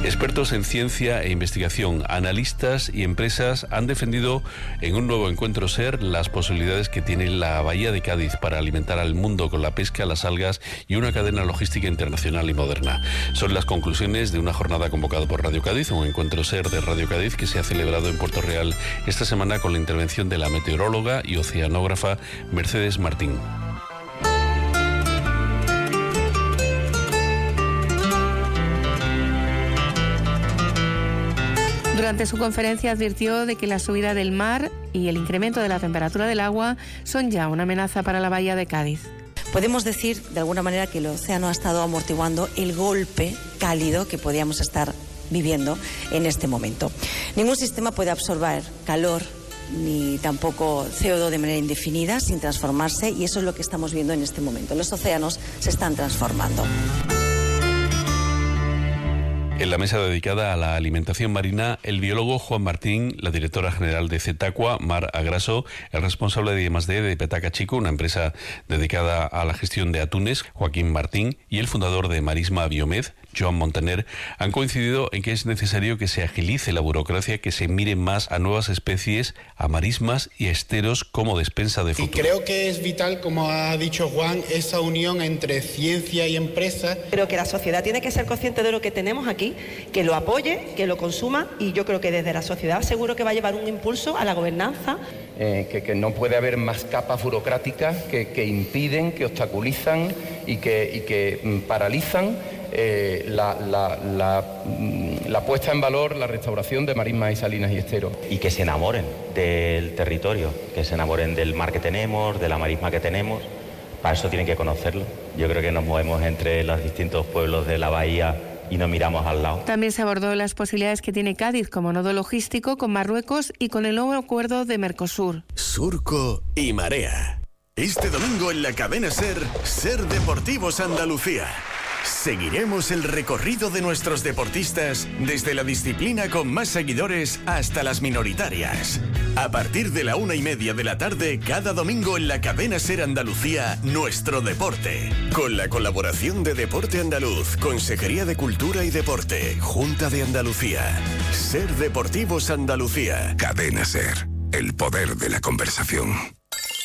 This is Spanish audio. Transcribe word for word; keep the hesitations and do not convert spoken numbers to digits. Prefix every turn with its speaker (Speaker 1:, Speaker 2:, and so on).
Speaker 1: Expertos en ciencia e investigación, analistas y empresas han defendido en un nuevo encuentro SER las posibilidades que tiene la Bahía de Cádiz para alimentar al mundo con la pesca, las algas y una cadena logística internacional y moderna. Son las conclusiones de una jornada convocada por Radio Cádiz, un encuentro SER de Radio Cádiz que se ha celebrado en Puerto Real esta semana con la intervención de la meteoróloga y oceanógrafa Mercedes Martín.
Speaker 2: Durante su conferencia advirtió de que la subida del mar y el incremento de la temperatura del agua son ya una amenaza para la Bahía de Cádiz.
Speaker 3: Podemos decir, de alguna manera, que el océano ha estado amortiguando el golpe cálido que podíamos estar viviendo en este momento. Ningún sistema puede absorber calor ni tampoco C O dos de manera indefinida sin transformarse, y eso es lo que estamos viendo en este momento. Los océanos se están transformando.
Speaker 1: En la mesa dedicada a la alimentación marina, el biólogo Juan Martín, la directora general de Cetaqua, Mar Agraso, el responsable de I más D de Petaca Chico, una empresa dedicada a la gestión de atunes, Joaquín Martín, y el fundador de Marisma Biomed, Joan Montaner, han coincidido en que es necesario que se agilice la burocracia, que se mire más a nuevas especies, a marismas y esteros como despensa de futuro.
Speaker 4: Y creo que es vital, como ha dicho Juan, esa unión entre ciencia y empresa.
Speaker 5: Creo que la sociedad tiene que ser consciente de lo que tenemos aquí, que lo apoye, que lo consuma, y yo creo que desde la sociedad seguro que va a llevar un impulso a la gobernanza.
Speaker 6: Eh, que, que no puede haber más capas burocráticas que, que impiden, que obstaculizan y que, y que mm, paralizan eh, la, la, la, mm, la puesta en valor, la restauración de marismas y salinas y esteros.
Speaker 7: Y que se enamoren del territorio, que se enamoren del mar que tenemos, de la marisma que tenemos. Para eso tienen que conocerlo. Yo creo que nos movemos entre los distintos pueblos de la bahía y no miramos al lado.
Speaker 2: También se abordó las posibilidades que tiene Cádiz como nodo logístico con Marruecos y con el nuevo acuerdo de Mercosur.
Speaker 8: Surco y Marea. Este domingo en la cadena SER, SER Deportivos Andalucía. Seguiremos el recorrido de nuestros deportistas desde la disciplina con más seguidores hasta las minoritarias. A partir de la una y media de la tarde, cada domingo en la cadena SER Andalucía, Nuestro Deporte. Con la colaboración de Deporte Andaluz, Consejería de Cultura y Deporte, Junta de Andalucía. SER Deportivos Andalucía.
Speaker 9: Cadena SER, el poder de la conversación.